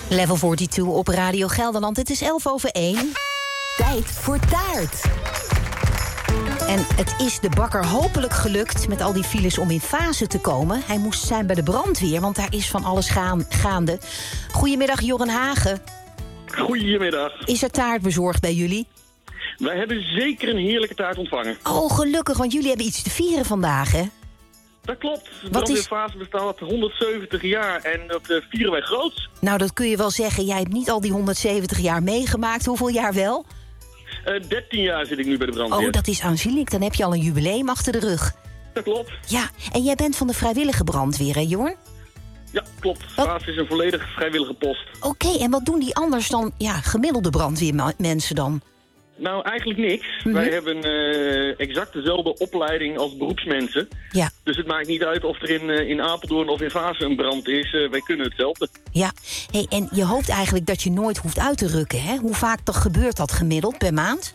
Level 42 op Radio Gelderland. Het is 1:11. Tijd voor taart. En het is de bakker hopelijk gelukt met al die files om in fase te komen. Hij moest zijn bij de brandweer, want daar is van alles gaande. Goedemiddag, Joren Hagen. Goedemiddag. Is er taart bezorgd bij jullie? Wij hebben zeker een heerlijke taart ontvangen. Oh, gelukkig, want jullie hebben iets te vieren vandaag, hè? Dat klopt. De Wat brandweerfase bestaat 170 jaar en dat vieren wij groots. Nou, dat kun je wel zeggen. Jij hebt niet al die 170 jaar meegemaakt. Hoeveel jaar wel? 13 jaar zit ik nu bij de brandweer. Oh, dat is aanzienlijk. Dan heb je al een jubileum achter de rug. Dat klopt. Ja, en jij bent van de vrijwillige brandweer, hè, Jorn? Ja, klopt. Fase is een volledig vrijwillige post. Oké, en wat doen die anders dan gemiddelde brandweermensen dan? Nou, eigenlijk niks. Wij hebben exact dezelfde opleiding als beroepsmensen. Ja. Dus het maakt niet uit of er in Apeldoorn of in Vaassen een brand is. Wij kunnen hetzelfde. Ja, hey, en je hoopt eigenlijk dat je nooit hoeft uit te rukken, hè? Hoe vaak gebeurt dat gemiddeld per maand?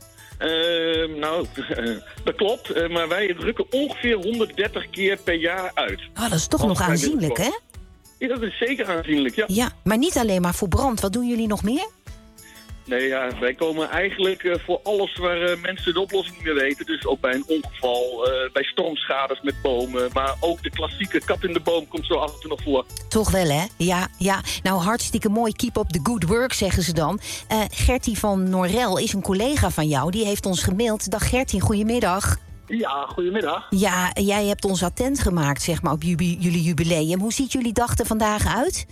Dat klopt. Maar wij rukken ongeveer 130 keer per jaar uit. Oh, dat is toch nog aanzienlijk, hè? Ja, dat is zeker aanzienlijk, ja. Ja, maar niet alleen maar voor brand. Wat doen jullie nog meer? Nee, ja, wij komen eigenlijk voor alles waar mensen de oplossing niet meer weten. Dus ook bij een ongeval, bij stormschades met bomen. Maar ook de klassieke kat in de boom komt zo af en toe nog voor. Toch wel, hè? Ja. Nou, hartstikke mooi. Keep up the good work, zeggen ze dan. Gertie van Norel is een collega van jou. Die heeft ons gemaild. Dag Gertie, goedemiddag. Ja, goedemiddag. Ja, jij hebt ons attent gemaakt, zeg maar, op jullie jubileum. Hoe ziet jullie dag er vandaag uit?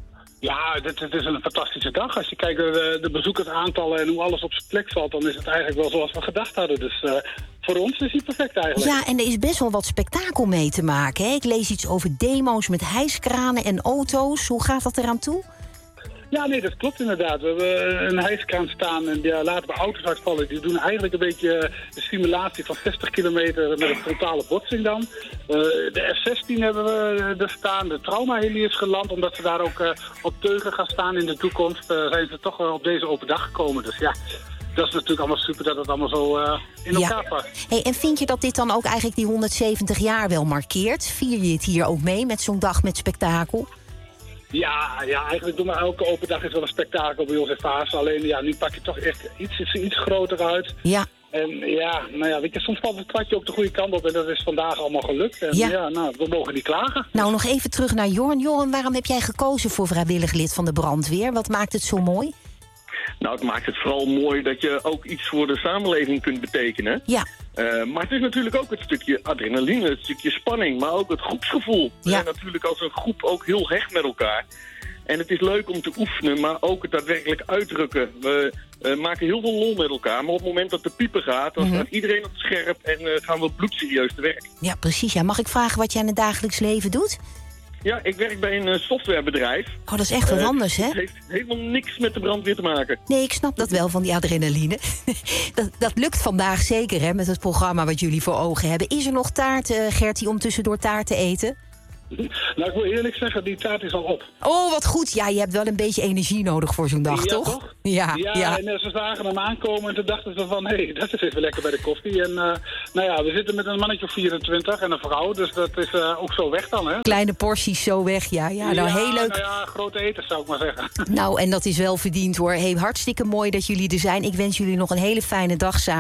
Ja, het is een fantastische dag. Als je kijkt naar de bezoekersaantallen en hoe alles op zijn plek valt, dan is het eigenlijk wel zoals we gedacht hadden. Dus voor ons is hij perfect eigenlijk. Ja, en er is best wel wat spektakel mee te maken, hè? Ik lees iets over demo's met hijskranen en auto's. Hoe gaat dat eraan toe? Ja, nee, dat klopt inderdaad. We hebben een hijskraan staan en daar laten we auto's uitvallen. Die doen eigenlijk een beetje de simulatie van 60 kilometer met een frontale botsing dan. De F-16 hebben we er staan. De traumaheli is geland, omdat ze daar ook op teugen gaan staan in de toekomst. Zijn ze toch op deze open dag gekomen. Dus ja, dat is natuurlijk allemaal super dat het allemaal zo in elkaar past. Hey, en vind je dat dit dan ook eigenlijk die 170 jaar wel markeert? Vier je het hier ook mee met zo'n dag met spektakel? Ja, eigenlijk doen we elke open dag is wel een spektakel bij ons in Vaassen. Alleen ja, nu pak je toch echt iets groter uit. Ja. En ja, weet je, soms valt het kwartje ook de goede kant op en dat is vandaag allemaal gelukt. En we mogen niet klagen. Nou, nog even terug naar Jorn. Jorn, waarom heb jij gekozen voor vrijwillig lid van de brandweer? Wat maakt het zo mooi? Nou, het maakt het vooral mooi dat je ook iets voor de samenleving kunt betekenen. Ja. Maar het is natuurlijk ook het stukje adrenaline, het stukje spanning, maar ook het groepsgevoel. We zijn natuurlijk als een groep ook heel hecht met elkaar. En het is leuk om te oefenen, maar ook het daadwerkelijk uitdrukken. We maken heel veel lol met elkaar, maar op het moment dat de pieper gaat, dan staat iedereen op het scherp en gaan we bloedserieus te werk. Ja, precies. Ja. Mag ik vragen wat jij in het dagelijks leven doet? Ja, ik werk bij een softwarebedrijf. Oh, dat is echt wat anders, hè? Het heeft helemaal niks met de brandweer te maken. Nee, ik snap dat wel van die adrenaline. dat lukt vandaag zeker, hè, met het programma wat jullie voor ogen hebben. Is er nog taart, Gertie, om tussendoor taart te eten? Nou, ik wil eerlijk zeggen, die taart is al op. Oh, wat goed. Ja, je hebt wel een beetje energie nodig voor zo'n dag, toch? Toch? Ja, en ze zagen hem aankomen en toen dachten ze van, hé, dat is even lekker bij de koffie. En we zitten met een mannetje of 24 en een vrouw, dus dat is ook zo weg dan, hè? Kleine porties zo weg, ja. Nou, heel leuk. Nou ja, grote eten zou ik maar zeggen. Nou, en dat is wel verdiend, hoor. Hey, hartstikke mooi dat jullie er zijn. Ik wens jullie nog een hele fijne dag samen.